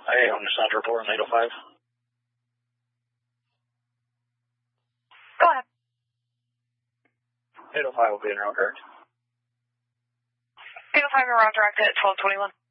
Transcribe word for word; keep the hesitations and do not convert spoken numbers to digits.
Hey, I'm just on to report on eight oh five. Go ahead. eight oh five will be in route direct. eight oh five in route direct at twelve twenty-one.